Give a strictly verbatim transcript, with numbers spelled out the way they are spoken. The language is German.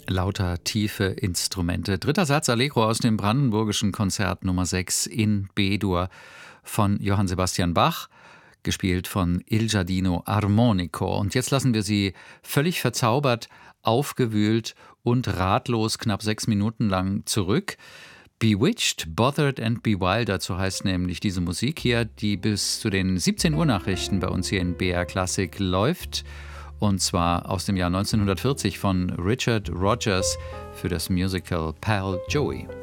Lauter tiefe Instrumente. Dritter Satz Allegro aus dem Brandenburgischen Konzert Nummer sechs in B-Dur von Johann Sebastian Bach, gespielt von Il Giardino Armonico. Und jetzt lassen wir Sie völlig verzaubert, aufgewühlt und ratlos knapp sechs Minuten lang zurück. Bewitched, Bothered and Bewildered, so heißt nämlich diese Musik hier, die bis zu den siebzehn Uhr Nachrichten bei uns hier in B R Klassik läuft. Und zwar aus dem Jahr neunzehnhundertvierzig von Richard Rodgers für das Musical Pal Joey.